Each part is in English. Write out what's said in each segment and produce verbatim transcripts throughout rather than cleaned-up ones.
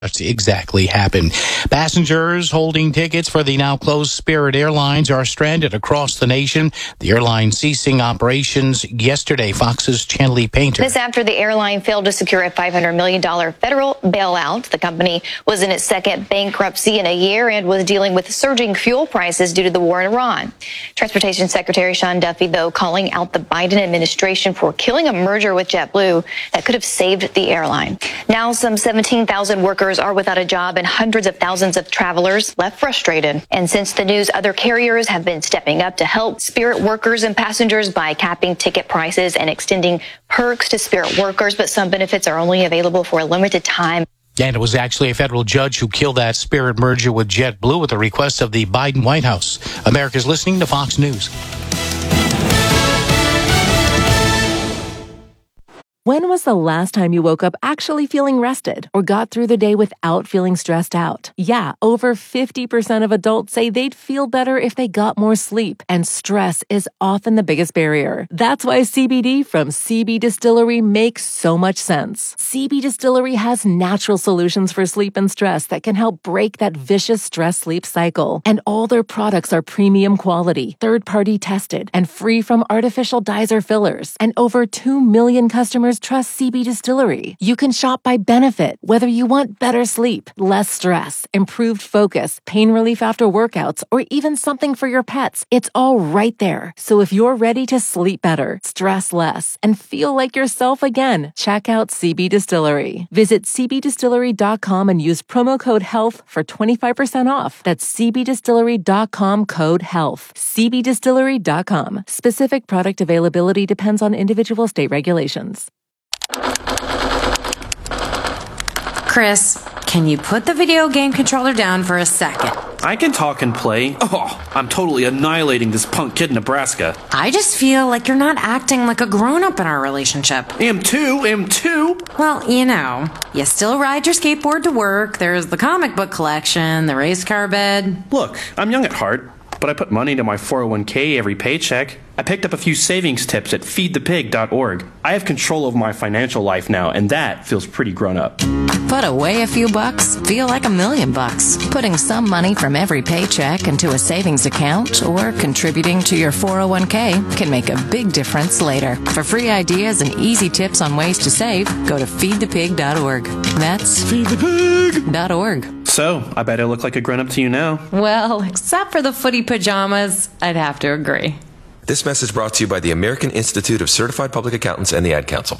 That's exactly happened. Passengers holding tickets for the now closed Spirit Airlines are stranded across the nation. The airline ceasing operations yesterday. Fox's Chanley Painter. This after the airline failed to secure a five hundred million dollars federal bailout. The company was in its second bankruptcy in a year and was dealing with surging fuel prices due to the war in Iran. Transportation Secretary Sean Duffy, though, calling out the Biden administration for killing a merger with JetBlue that could have saved the airline. Now some seventeen thousand workers are without a job and hundreds of thousands of travelers left frustrated. And since the news, other carriers have been stepping up to help Spirit workers and passengers by capping ticket prices and extending perks to Spirit workers, but some benefits are only available for a limited time. And it was actually a federal judge who killed that Spirit merger with JetBlue at the request of the Biden White House. America's listening to Fox News. When was the last time you woke up actually feeling rested or got through the day without feeling stressed out? Yeah, over fifty percent of adults say they'd feel better if they got more sleep, and stress is often the biggest barrier. That's why C B D from C B Distillery makes so much sense. C B Distillery has natural solutions for sleep and stress that can help break that vicious stress-sleep cycle. And all their products are premium quality, third-party tested, and free from artificial dyes or fillers. And over two million customers trust C B Distillery. You can shop by benefit, whether you want better sleep, less stress, improved focus, pain relief after workouts, or even something for your pets. It's all right there. So if you're ready to sleep better, stress less, and feel like yourself again, check out C B Distillery. Visit c b distillery dot com and use promo code HEALTH for twenty-five percent off. That's c b distillery dot com code HEALTH. c b distillery dot com. Specific product availability depends on individual state regulations. Chris, can you put the video game controller down for a second? I can talk and play. Oh, I'm totally annihilating this punk kid in Nebraska. I just feel like you're not acting like a grown-up in our relationship. Am too, am too. Well, you know, you still ride your skateboard to work, there's the comic book collection, the race car bed. Look, I'm young at heart, but I put money into my four oh one k every paycheck. I picked up a few savings tips at feed the pig dot org. I have control over my financial life now, and that feels pretty grown up. Put away a few bucks, feel like a million bucks. Putting some money from every paycheck into a savings account or contributing to your four oh one k can make a big difference later. For free ideas and easy tips on ways to save, go to feed the pig dot org. That's feed the pig dot org. So, I bet I look like a grown-up to you now. Well, except for the footy pajamas, I'd have to agree. This message brought to you by the American Institute of Certified Public Accountants and the Ad Council.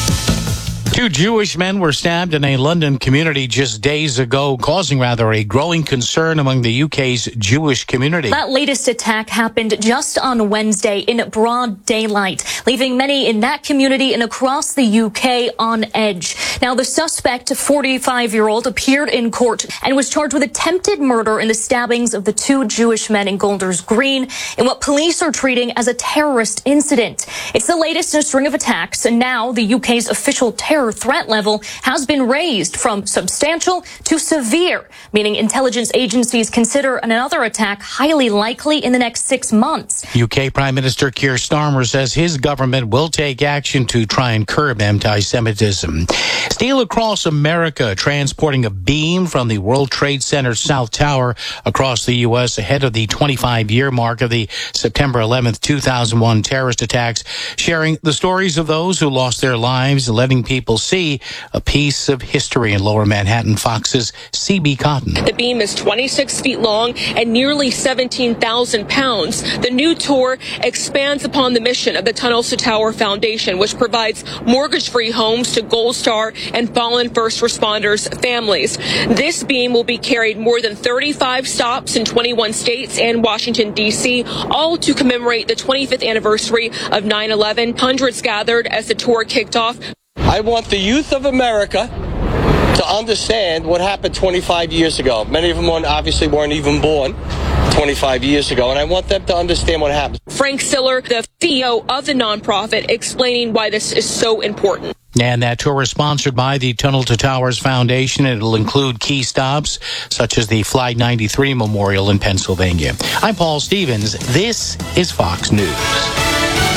Two Jewish men were stabbed in a London community just days ago, causing rather a growing concern among the U K's Jewish community. That latest attack happened just on Wednesday in broad daylight, leaving many in that community and across the U K on edge. Now, the suspect, a forty-five-year-old, appeared in court and was charged with attempted murder in the stabbings of the two Jewish men in Golders Green in what police are treating as a terrorist incident. It's the latest in a string of attacks, and now the U K's official terror threat level has been raised from substantial to severe, meaning intelligence agencies consider another attack highly likely in the next six months. U K Prime Minister Keir Starmer says his government will take action to try and curb anti-Semitism. Steel across America, transporting a beam from the World Trade Center South Tower across the U S ahead of the twenty-five-year mark of the September eleventh, two thousand one terrorist attacks, sharing the stories of those who lost their lives, letting people see a piece of history in Lower Manhattan. Fox's C B Cotton. The beam is twenty-six feet long and nearly seventeen thousand pounds. The new tour expands upon the mission of the Tunnels to Tower Foundation, which provides mortgage-free homes to Gold Star and fallen first responders' families. This beam will be carried more than thirty-five stops in twenty-one states and Washington, D C, all to commemorate the twenty-fifth anniversary of nine eleven. Hundreds gathered as the tour kicked off. I want the youth of America to understand what happened twenty-five years ago. Many of them obviously weren't even born twenty-five years ago, and I want them to understand what happened. Frank Siller, the C E O of the nonprofit, explaining why this is so important. And that tour is sponsored by the Tunnel to Towers Foundation. It'll include key stops such as the Flight ninety-three Memorial in Pennsylvania. I'm Paul Stevens. This is Fox News.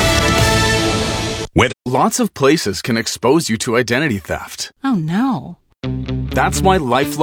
Lots of places can expose you to identity theft. Oh, no. That's why LifeLock